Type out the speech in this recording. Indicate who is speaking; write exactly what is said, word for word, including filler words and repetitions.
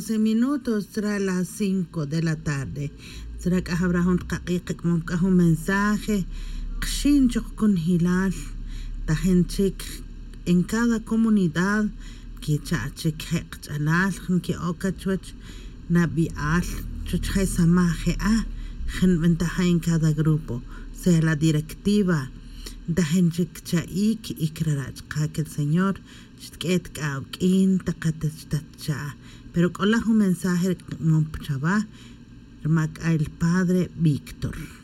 Speaker 1: doce minutos tras las cinco de la tarde. Será que habrá un caquique un mensaje. Xinchok con hilal. Tajenchik en cada comunidad que chachik hek chalal que okachuch nabial chuchay samaje a gen ventaja en cada grupo, sea la directiva dajenchik chaik y krarach que el Señor shket kaukin takatecha. Pero con la un mensaje mon chava el padre Víctor.